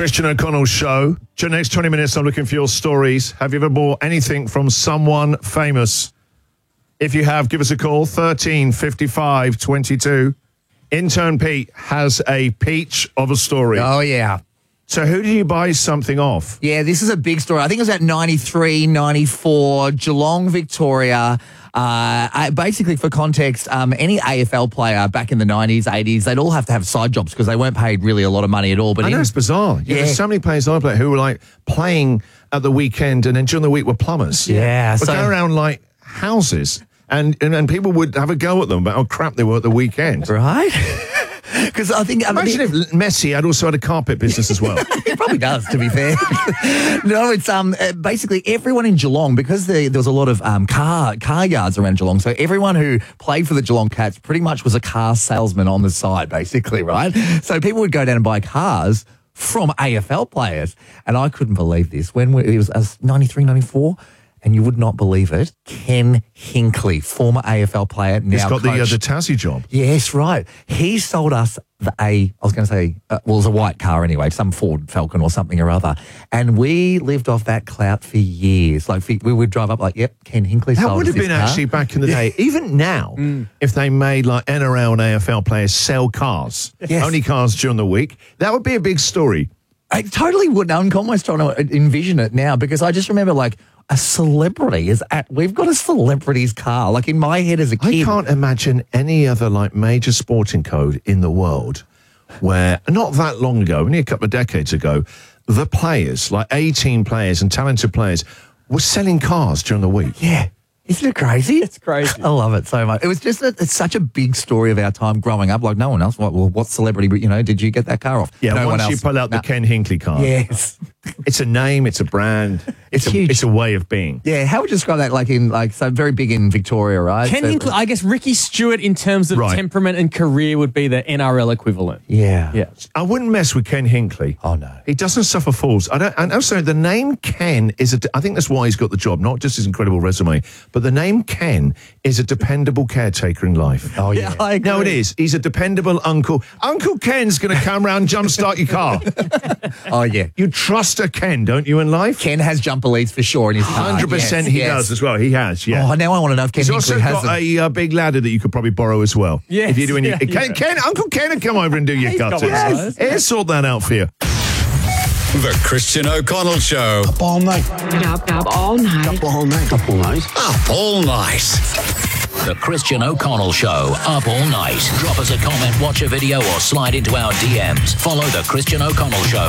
Christian O'Connell Show. For the next 20 minutes, I'm looking for your stories. Have you ever bought anything from someone famous? If you have, give us a call, 13 55 22. Intern Pete has a peach of a story. Oh, yeah. So who did you buy something off? Yeah, this is a big story. I think it was at 93, 94, Geelong, Victoria. Basically, for context, any AFL player back in the 90s, 80s, they'd all have to have side jobs because they weren't paid really a lot of money at all. But I know, it's bizarre. Yeah. There's so many players I play who were like playing at the weekend and then during the week were plumbers. Yeah. Would go around like houses and people would have a go at them about how crap they were at the weekend. Right? Because Imagine if Messi had also had a carpet business as well. He probably does, to be fair. No, it's basically everyone in Geelong, because there was a lot of car yards around Geelong, so everyone who played for the Geelong Cats pretty much was a car salesman on the side, basically, right? So people would go down and buy cars from AFL players, and I couldn't believe this. When it was 93, 94, and you would not believe it, Ken Hinkley, former AFL player, now He's got coach. the Tassie job. Yes, right. He sold us it was a white car anyway, some Ford Falcon or something or other. And we lived off that clout for years. Like, we would drive up like, yep, Ken Hinkley sold us That would have this been car. actually back in the day. Even now, if they made like NRL and AFL players sell cars, Yes. only cars during the week, that would be a big story. I totally would. I'm almost trying to envision it now because I just remember like a celebrity we've got a celebrity's car. Like in my head as a kid. I can't imagine any other like major sporting code in the world where not that long ago, only a couple of decades ago, the players, like 18 players and talented players, were selling cars during the week. Yeah. Isn't it crazy? It's crazy. I love it so much. It was just it's such a big story of our time growing up. Like no one else. Well, what celebrity, did you get that car off? Yeah, no once one else. you pull out the Ken Hinkley car. Yes. It's a name, it's a brand, It's huge. It's a way of being. Yeah, how would you describe that? So very big in Victoria, right? Ken So- Hinkley, I guess Ricky Stewart in terms of Right. temperament and career would be the NRL equivalent. Yeah. Yeah. I wouldn't mess with Ken Hinkley. Oh, no. He doesn't suffer fools. And also the name Ken I think that's why he's got the job, not just his incredible resume, but the name Ken is a dependable caretaker in life. Oh, yeah. I agree. No, it is. He's a dependable uncle. Uncle Ken's going to come round and jumpstart your car. Oh, yeah. You trust a Ken, don't you, in life? Ken has jumper leads for sure in his car. 100% he Yes. does as well. He has, yeah. Oh, now I want to know if Ken He's also Hinkley has got a big ladder that you could probably borrow as well. Yes, If you're doing yeah, Ken, Uncle Ken will come over and do your He's got gutters. one of those. He'll sort that out for you. The Christian O'Connell Show. Up all night. Up all night. Up all night. Up all night. Up all night. The Christian O'Connell Show, up all night. Drop us a comment, watch a video, or slide into our DMs. Follow The Christian O'Connell Show